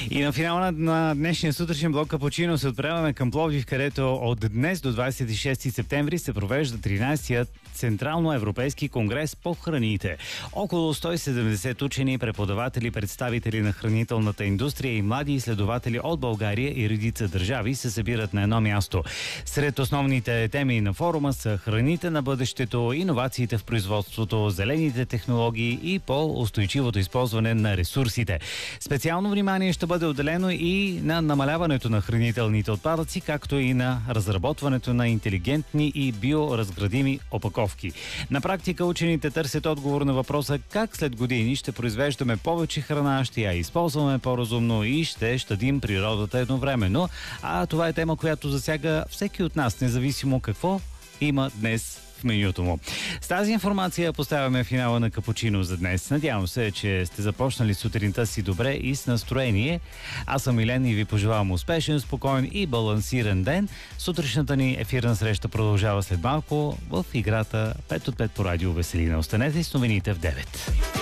И на финала на днешния сутрешен блок Капучино се отправяме към Пловдив, където от днес до 26 септември се провежда 13-тият Централно-европейски конгрес по храните. Около 170 учени, преподаватели, представители на хранителната индустрия и млади изследователи от България и редица държави се събират на едно място. Сред основните теми на форума са храните на бъдещето, иновациите в производството, зелените технологии и по-устойчивото използване на ресурсите. Специално внимание ще бъде отделено и на намаляването на хранителните отпадъци, както и на разработването на интелигентни и биоразградими опаковки. На практика учените търсят отговор на въпроса как след години ще произвеждаме повече храна, ще я използваме по-разумно и ще щадим природата едновременно. А това е тема, която засяга всеки от нас, независимо какво има днес в менюто му. С тази информация поставяме финала на Капучино за днес. Надявам се, че сте започнали сутринта си добре и с настроение. Аз съм Милен и ви пожелавам успешен, спокоен и балансиран ден. Сутрешната ни ефирна среща продължава след малко в играта 5 от 5 по радио Веселина. Останете с новините в 9.